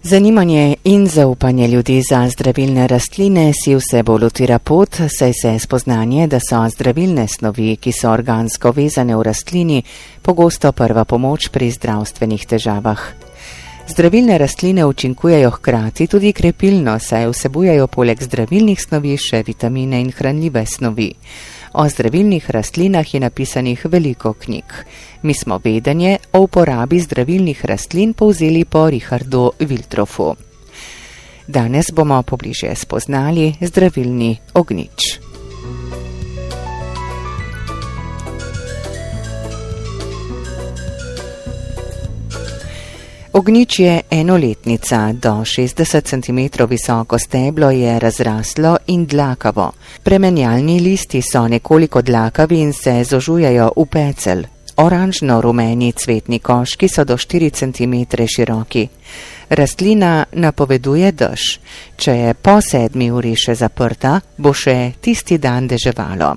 Zanimanje in zaupanje ljudi za zdravilne rastline si vse bolj utira pot, saj se spoznanje, da so zdravilne snovi, ki so organsko vezane v rastlini, pogosto prva pomoč pri zdravstvenih težavah. Zdravilne rastline učinkujejo hkrati tudi krepilno, saj vsebujejo poleg zdravilnih snovi še vitamine in hranljive snovi. O zdravilnih rastlinah je napisanih veliko knjig. Mi smo vedenje o uporabi zdravilnih rastlin povzeli po Richardu Wiltrofu. Danes bomo pobliže spoznali zdravilni ognjič. Ognjič je enoletnica, do 60 cm visoko steblo je razraslo in dlakavo. Premenjalni listi so nekoliko dlakavi in se zožujejo v pecelj. Oranžno-rumeni cvetni koški so do 4 cm široki. Rastlina napoveduje dež. Če je po 7 uri še zaprta, bo še tisti dan deževalo.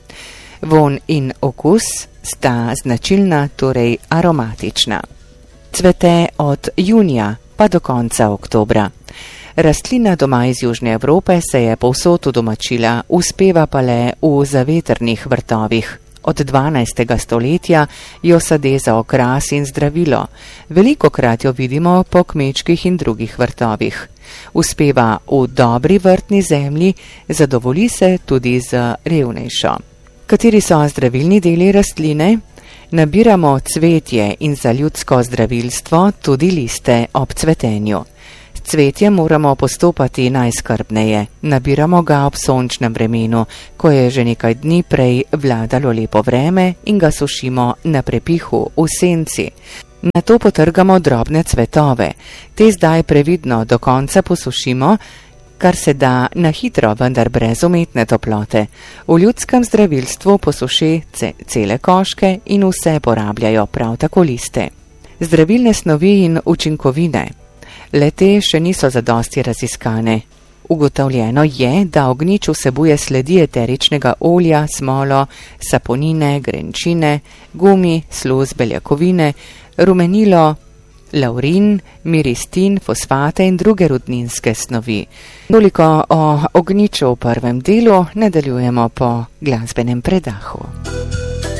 Vonj in okus sta značilna, torej aromatična. Cvete od junija pa do konca oktobra. Rastlina doma iz Južne Evrope se je povsod udomačila, uspeva pa le v zavetrnih vrtovih. Od 12. stoletja jo sade za okras in zdravilo. Velikokrat jo vidimo po kmečkih in drugih vrtovih. Uspeva v dobri vrtni zemlji, zadovolji se tudi z revnejšo. Kateri so zdravilni deli rastline? Nabiramo cvetje in za ljudsko zdravilstvo tudi liste ob cvetenju. S cvetjem moramo postopati najskrbneje. Nabiramo ga ob sončnem vremenu, ko je že nekaj dni prej vladalo lepo vreme, in ga sušimo na prepihu v senci. Nato potrgamo drobne cvetove. Te zdaj previdno do konca posušimo, kar se da na hitro, vendar brez umetne toplote. V ljudskem zdravilstvu posuši cele koške in vse porabljajo, prav tako liste. Zdravilne snovi in učinkovine. Le-te še niso zadosti raziskane. Ugotovljeno je, da ognjič vsebuje sledi eteričnega olja, smolo, saponine, grenčine, gumi, sluz, beljakovine, rumenilo, laurin, miristin, fosfate in druge rudninske snovi. Toliko o ognjiču v prvem delu, nadaljujemo po glasbenem predahu.